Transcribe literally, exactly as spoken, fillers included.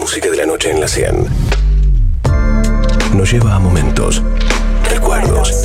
música de la noche en la cien nos lleva a momentos, recuerdos